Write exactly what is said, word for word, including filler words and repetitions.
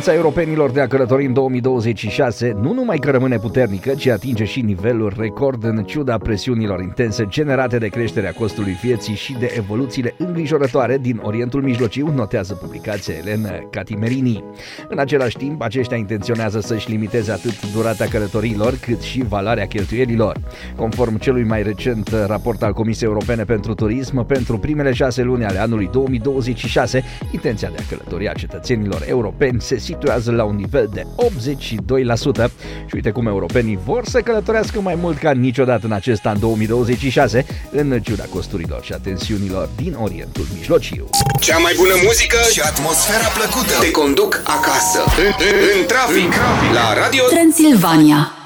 Dorința europenilor de a călători în două mii douăzeci și șase nu numai că rămâne puternică, ci atinge și niveluri record în ciuda presiunilor intense generate de creșterea costului vieții și de evoluțiile îngrijorătoare din Orientul Mijlociu, notează publicația Elena Catimerini. În același timp, aceștia intenționează să-și limiteze atât durata călătoriilor, cât și valoarea cheltuielilor. Conform celui mai recent raport al Comisiei Europene pentru Turism, pentru primele șase luni ale anului două mii douăzeci și șase, intenția de a călători a cetățenilor europeni se situează la un nivel de optzeci și doi la sută. Și uite cum europenii vor să călătorească mai mult ca niciodată în acest an două mii douăzeci și șase, în ciuda costurilor și a tensiunilor din Orientul Mijlociu. Cea mai bună muzică și atmosfera plăcută te conduc acasă, în, în, în trafic, la Radio Transilvania.